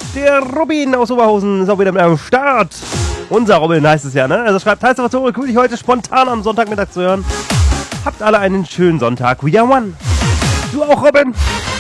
Der Robin aus Oberhausen ist auch wieder mit am Start. Unser Robin heißt es ja, ne? Also schreibt, heißt aber so, cool, dich heute spontan am Sonntagmittag zu hören. Habt alle einen schönen Sonntag. We are one. Du auch, Robin.